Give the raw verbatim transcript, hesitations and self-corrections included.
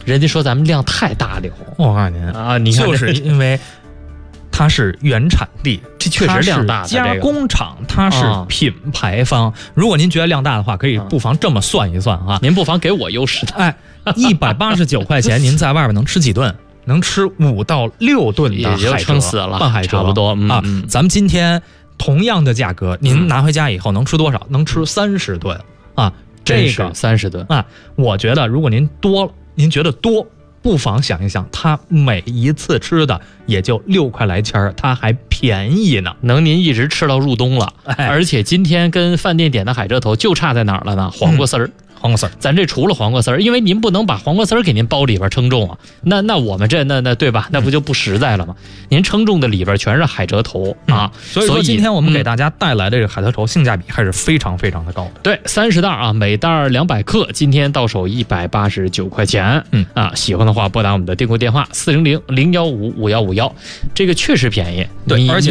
人家说咱们量太大了， 我告诉您啊，你看就是因为它是原产地， 这确实量大的加工厂，它是品牌方。啊、如果您觉得量大的话，可以不妨这么算一算啊， 您不妨给我优势。 哎，一百八十九块钱，您在外边能吃几顿？能吃五到六顿的海蜇， 也就撑死了， 半海蜇差不多、嗯、 啊。咱们今天同样的价格，您拿回家以后能吃多少？能吃三十顿啊，这个三十顿啊。我觉得如果您多，您觉得多。不妨想一想，它每一次吃的也就六块来钱儿，它还便宜呢， 能您一直吃到入冬了。 哎、 而且今天跟饭店点的海蜇头就差在哪儿了呢？黄瓜丝儿。嗯黄瓜丝儿， 咱这除了黄瓜丝儿，因为您不能把黄瓜丝儿给您包里边称重啊，那那我们这那那对吧？那不就不实在了吗？您称重的里边全是海蜇头啊、 嗯，所以说今天我们给大家带来的这个海蜇头性价比还是非常非常的高的。 对，三十袋啊，每袋两百克，今天到手一百八十九块钱。 嗯啊，喜欢的话拨打我们的订购电话四零零零幺五五幺五幺，这个确实便宜。 对，而且。